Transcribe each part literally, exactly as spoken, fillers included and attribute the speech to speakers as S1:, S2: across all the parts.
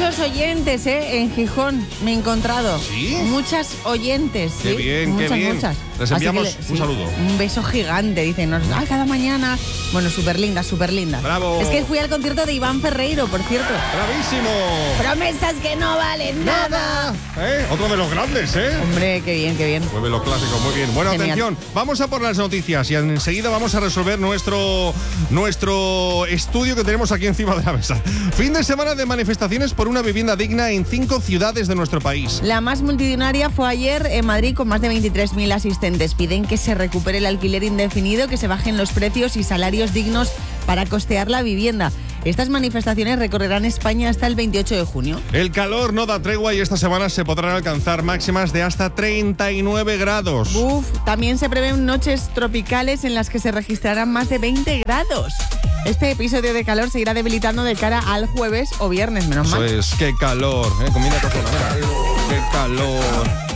S1: Muchos oyentes, ¿eh? En Gijón me he encontrado.
S2: ¿Sí?
S1: Muchas oyentes.
S2: Qué
S1: ¿sí?
S2: bien,
S1: muchas,
S2: qué bien.
S1: Muchas.
S2: Les enviamos
S1: le,
S2: un
S1: sí,
S2: saludo.
S1: Un beso gigante, dicen. Nos, ay, cada mañana. Bueno, súper linda, súper linda.
S2: ¡Bravo!
S1: Es que fui al concierto de Iván Ferreiro, por cierto.
S2: ¡Bravísimo!
S1: Promesas que no valen nada.
S2: ¿Eh? Otro de los grandes, ¿eh?
S1: Hombre, qué bien, qué bien.
S2: Mueve los clásicos, muy bien. Bueno,
S1: Genial.
S2: atención, vamos a por las noticias y enseguida vamos a resolver nuestro, nuestro estudio que tenemos aquí encima de la mesa. Fin de semana de manifestaciones por una vivienda digna en cinco ciudades de nuestro país.
S1: La más multitudinaria fue ayer en Madrid con más de veintitrés mil asistentes. Piden que se recupere el alquiler indefinido, que se bajen los precios y salarios dignos para costear la vivienda. Estas manifestaciones recorrerán España hasta el veintiocho de junio.
S2: El calor no da tregua y esta semana se podrán alcanzar máximas de hasta treinta y nueve grados.
S1: Uf, también se prevén noches tropicales en las que se registrarán más de veinte grados. Este episodio de calor se irá debilitando de cara al jueves o viernes, menos mal.
S2: Eso es, qué calor, ¿eh? Combina con qué calor.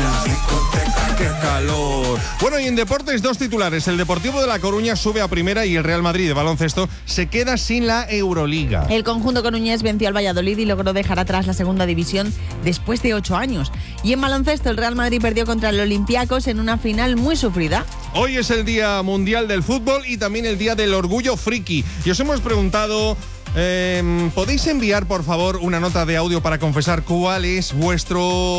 S2: ¡Qué calor! Bueno, y en deportes, dos titulares. El Deportivo de La Coruña sube a primera y el Real Madrid de baloncesto se queda sin la Euroliga.
S1: El conjunto coruñés venció al Valladolid y logró dejar atrás la segunda división después de ocho años. Y en baloncesto, el Real Madrid perdió contra el Olympiacos en una final muy sufrida.
S2: Hoy es el Día Mundial del Fútbol y también el Día del Orgullo Friki. Y os hemos preguntado... Eh, ¿Podéis enviar, por favor, una nota de audio para confesar cuál es vuestro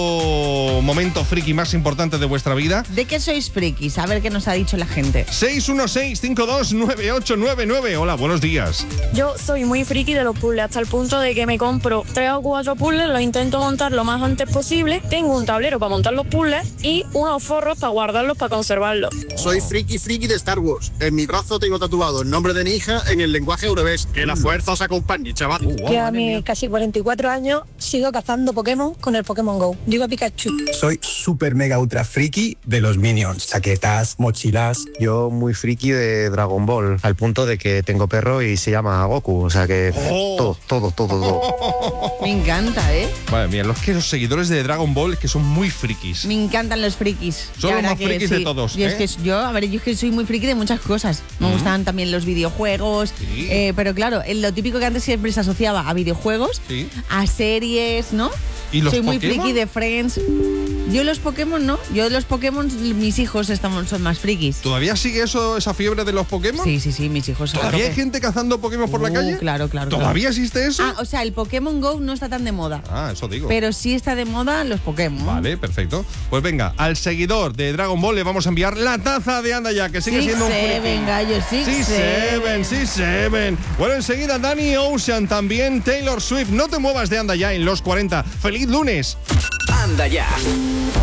S2: momento friki más importante de vuestra vida?
S1: ¿De qué sois frikis? A ver qué nos ha dicho la gente.
S2: seis uno seis, cinco dos nueve ocho nueve nueve. Hola, buenos días.
S3: Yo soy muy friki de los puzzles, hasta el punto de que me compro tres o cuatro puzzles, los intento montar lo más antes posible. Tengo un tablero para montar los puzzles y unos forros para guardarlos, para conservarlos.
S4: Soy friki friki de Star Wars. En mi brazo tengo tatuado el nombre de mi hija en el lenguaje Eurobés. Que la fuerza os acompañe, chaval.
S2: Uh, wow,
S3: Que a mis casi cuarenta y cuatro años sigo cazando Pokémon con el Pokémon Go. Digo a Pikachu.
S5: Soy súper mega ultra friki de los Minions, chaquetas, mochilas.
S6: Yo muy friki de Dragon Ball, al punto de que tengo perro y se llama Goku, o sea que
S2: Oh.
S6: todo, todo, todo, todo.
S1: Me encanta, ¿eh?
S2: Madre mía, los que los seguidores de Dragon Ball que son muy frikis.
S1: Me encantan los frikis.
S2: Son
S1: La
S2: los
S1: verdad
S2: más
S1: que
S2: frikis de todos,
S1: Yo,
S2: ¿eh?
S1: es que yo, a ver, yo es que soy muy friki de muchas cosas. Me
S2: Mm.
S1: gustan también los videojuegos.
S2: Sí.
S1: eh, pero claro, en lo típico que antes siempre se asociaba a videojuegos,
S2: Sí.
S1: a series, ¿no?
S2: ¿Y los
S1: Soy muy
S2: Pokémon?
S1: friki de Friends. Yo los Pokémon no. Yo los Pokémon, mis hijos están, son más frikis.
S2: ¿Todavía sigue eso, esa fiebre de los Pokémon?
S1: Sí, sí, sí, mis hijos son a
S2: ¿Todavía hay
S1: tope.
S2: gente cazando Pokémon por la
S1: Uh,
S2: calle?
S1: Claro, claro.
S2: ¿Todavía
S1: claro.
S2: existe eso?
S1: Ah, o sea, el Pokémon Go no está tan de moda.
S2: Ah, eso digo.
S1: Pero sí está de moda los Pokémon.
S2: Vale, perfecto. Pues venga, al seguidor de Dragon Ball le vamos a enviar la taza de Anda Ya, que sigue
S1: Six
S2: siendo un friki.
S1: Seven, gallo, Six
S2: Sí, Seven,
S1: Seven.
S2: sí, Seven. Bueno, enseguida Danny Ocean, también Taylor Swift. No te muevas de Anda Ya en los cuarenta. ¡Feliz lunes!
S7: Anda Ya.